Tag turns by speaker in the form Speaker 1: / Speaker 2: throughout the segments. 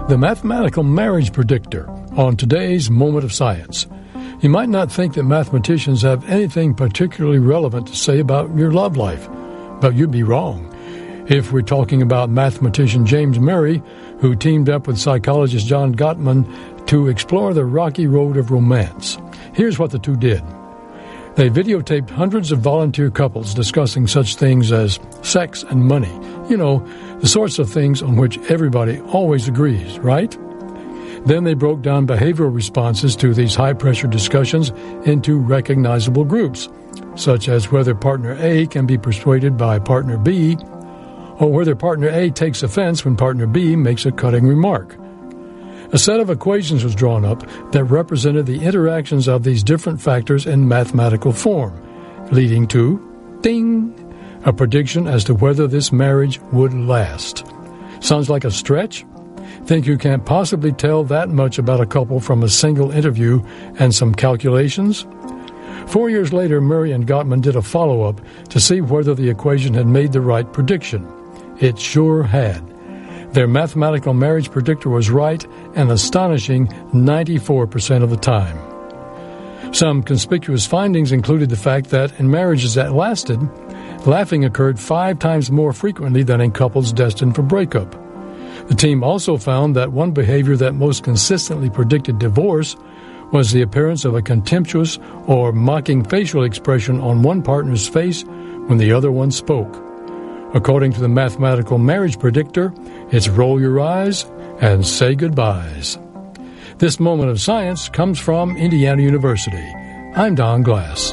Speaker 1: the mathematical marriage predictor, on today's Moment of Science. You might not think that mathematicians have anything particularly relevant to say about your love life, but you'd be wrong. If we're talking about mathematician James Murray, who teamed up with psychologist John Gottman to explore the rocky road of romance. Here's what the two did. They videotaped hundreds of volunteer couples discussing such things as sex and money. You know, the sorts of things on which everybody always agrees, right? Then they broke down behavioral responses to these high-pressure discussions into recognizable groups, such as whether partner A can be persuaded by partner B, or whether partner A takes offense when partner B makes a cutting remark. A set of equations was drawn up that represented the interactions of these different factors in mathematical form, leading to, ding, a prediction as to whether this marriage would last. Sounds like a stretch? Think you can't possibly tell that much about a couple from a single interview and some calculations? 4 years later, Murray and Gottman did a follow-up to see whether the equation had made the right prediction. It sure had. Their mathematical marriage predictor was right an astonishing 94% of the time. Some conspicuous findings included the fact that in marriages that lasted, laughing occurred 5 times more frequently than in couples destined for breakup. The team also found that one behavior that most consistently predicted divorce was the appearance of a contemptuous or mocking facial expression on one partner's face when the other one spoke. According to the mathematical marriage predictor, it's roll your eyes and say goodbyes. This Moment of Science comes from Indiana University. I'm Don Glass.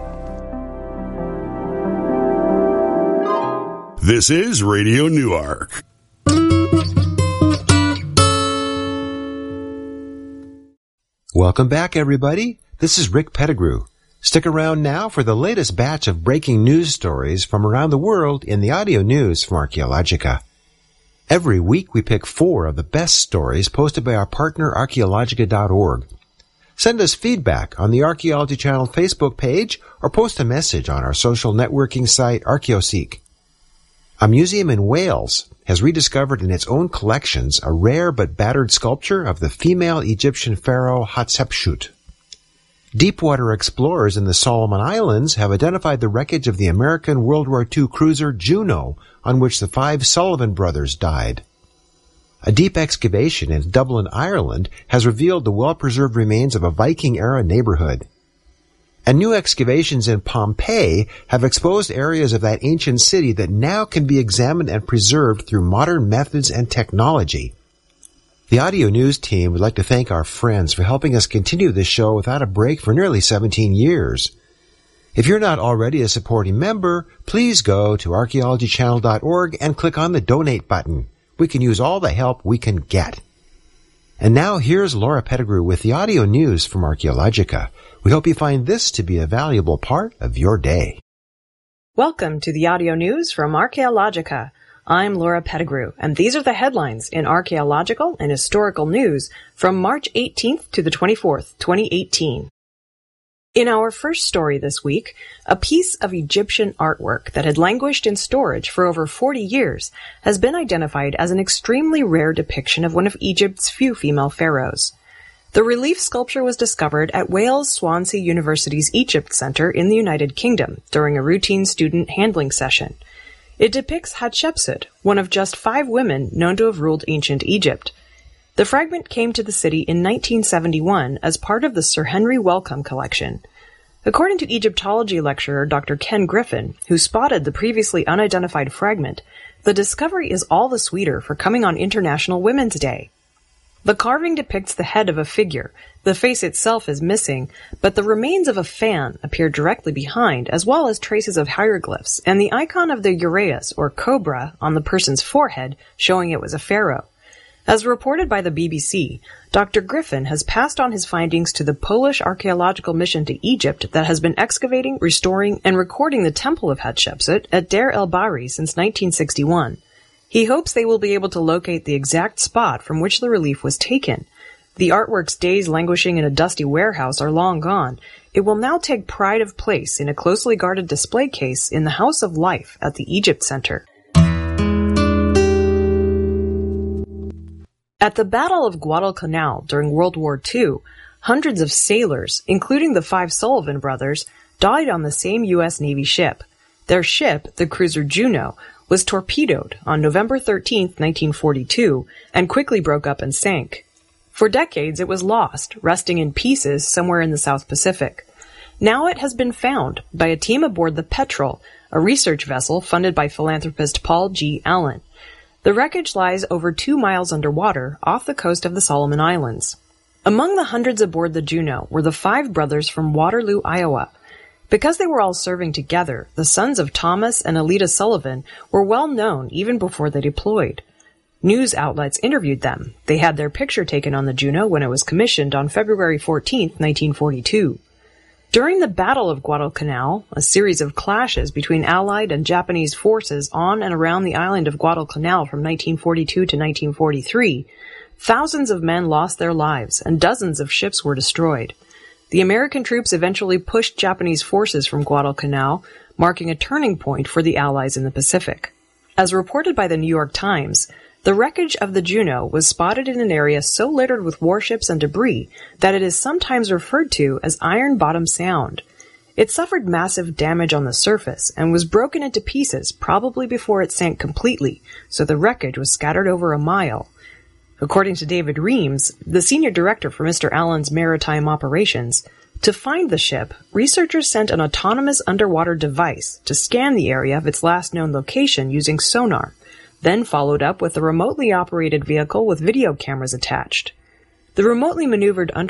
Speaker 2: This is Radio Newark.
Speaker 3: Welcome back, everybody. This is Rick Pettigrew. Stick around now for the latest batch of breaking news stories from around the world in the audio news from Archaeologica. Every week we pick 4 of the best stories posted by our partner Archaeologica.org. Send us feedback on the Archaeology Channel Facebook page or post a message on our social networking site Archaeoseek. A museum in Wales has rediscovered in its own collections a rare but battered sculpture of the female Egyptian pharaoh Hatshepsut. Deepwater explorers in the Solomon Islands have identified the wreckage of the American World War II cruiser Juno, on which the 5 Sullivan brothers died. A deep excavation in Dublin, Ireland, has revealed the well-preserved remains of a Viking-era neighborhood. And new excavations in Pompeii have exposed areas of that ancient city that now can be examined and preserved through modern methods and technology. The audio news team would like to thank our friends for helping us continue this show without a break for nearly 17 years. If you're not already a supporting member, please go to archaeologychannel.org and click on the donate button. We can use all the help we can get. And now here's Laura Pettigrew with the audio news from Archaeologica. We hope you find this to be a valuable part of your day.
Speaker 4: Welcome to the audio news from Archaeologica. I'm Laura Pettigrew, and these are the headlines in archaeological and historical news from March 18th to the 24th, 2018. In our first story this week, a piece of Egyptian artwork that had languished in storage for over 40 years has been identified as an extremely rare depiction of one of Egypt's few female pharaohs. The relief sculpture was discovered at Wales Swansea University's Egypt Center in the United Kingdom during a routine student handling session. It depicts Hatshepsut, one of just 5 women known to have ruled ancient Egypt. The fragment came to the city in 1971 as part of the Sir Henry Wellcome collection. According to Egyptology lecturer Dr. Ken Griffin, who spotted the previously unidentified fragment, the discovery is all the sweeter for coming on International Women's Day. The carving depicts the head of a figure. The face itself is missing, but the remains of a fan appear directly behind, as well as traces of hieroglyphs and the icon of the uraeus, or cobra, on the person's forehead, showing it was a pharaoh. As reported by the BBC, Dr. Griffin has passed on his findings to the Polish archaeological mission to Egypt that has been excavating, restoring, and recording the Temple of Hatshepsut at Deir el-Bahri since 1961. He hopes they will be able to locate the exact spot from which the relief was taken. The artwork's days languishing in a dusty warehouse are long gone. It will now take pride of place in a closely guarded display case in the House of Life at the Egypt Center. At the Battle of Guadalcanal during World War II, hundreds of sailors, including the 5 Sullivan brothers, died on the same U.S. Navy ship. Their ship, the cruiser Juno, was torpedoed on November 13, 1942, and quickly broke up and sank. For decades it was lost, resting in pieces somewhere in the South Pacific. Now it has been found by a team aboard the Petrel, a research vessel funded by philanthropist Paul G. Allen. The wreckage lies over 2 miles underwater off the coast of the Solomon Islands. Among the hundreds aboard the Juno were the 5 brothers from Waterloo, Iowa. Because they were all serving together, the sons of Thomas and Alida Sullivan were well known even before they deployed. News outlets interviewed them. They had their picture taken on the Juno when it was commissioned on February 14, 1942. During the Battle of Guadalcanal, a series of clashes between Allied and Japanese forces on and around the island of Guadalcanal from 1942 to 1943, thousands of men lost their lives and dozens of ships were destroyed. The American troops eventually pushed Japanese forces from Guadalcanal, marking a turning point for the Allies in the Pacific. As reported by the New York Times, the wreckage of the Juno was spotted in an area so littered with warships and debris that it is sometimes referred to as Iron Bottom Sound. It suffered massive damage on the surface and was broken into pieces probably before it sank completely, so the wreckage was scattered over a mile. According to David Reams, the senior director for Mr. Allen's maritime operations, to find the ship, researchers sent an autonomous underwater device to scan the area of its last known location using sonar, then followed up with a remotely operated vehicle with video cameras attached. The remotely maneuvered